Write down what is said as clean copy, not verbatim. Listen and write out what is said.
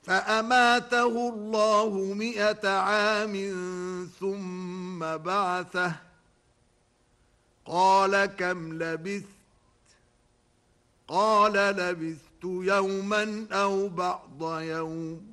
فأماته الله 100 عام ثم بعثه قال كم لبثت قال لبثت يوما أو بعض يوم